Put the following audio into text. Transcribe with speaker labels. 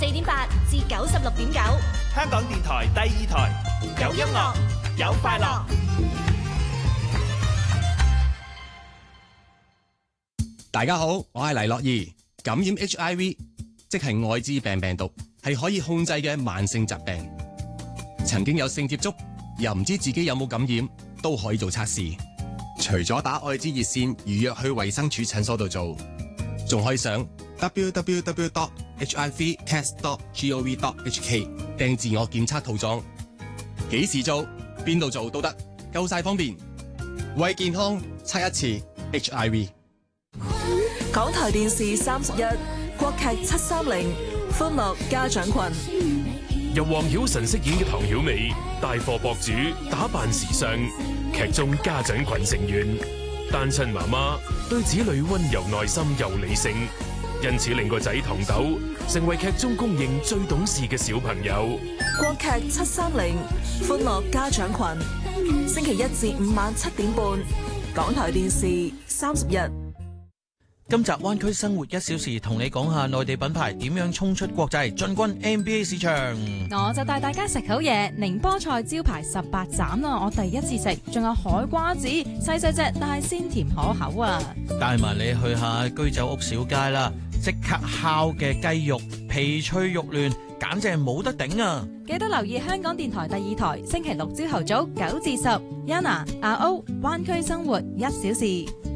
Speaker 1: 84.8至96.9，
Speaker 2: 香港電台第2台，有音樂，有快樂。
Speaker 3: 大家好，我係黎樂怡。感染 HIV， 即係愛滋病病毒，係可以控制嘅慢性疾病。曾經有性接觸，又唔知自己有冇感染，都可以做測試。除咗打愛滋熱線預約去衛生署診所度做，仲可以上 www.hivtest.gov.hk 訂自我檢測套裝。幾時做，邊度做都得，夠晒方便。為健康測一次 HIV。
Speaker 4: 港台電視31國劇730歡樂家長群，
Speaker 5: 由黃曉晨飾演嘅唐曉美帶貨博主，打扮時尚，劇中家長群成員，單親媽媽對子女溫柔耐心又理性，因此令個仔唐豆成為劇中公認最懂事嘅小朋友。
Speaker 4: 國劇730歡樂家長群，星期1至5晚7點半，港台電視31。
Speaker 6: 今集灣區生活1小時，同你講下內地品牌點樣衝出國際，進軍 NBA 市場。
Speaker 7: 我就帶大家食好嘢，寧波菜招牌18斬啦，我第一次食，仲有海瓜子，細細隻但係鮮甜可口啊！
Speaker 6: 帶埋你去下居酒屋小街啦，即刻烤嘅雞肉，皮脆肉嫩，簡直係冇得頂啊！
Speaker 7: 記得留意香港電台第2台，星期6朝頭早9至10，Yana、阿歐灣區生活1小時。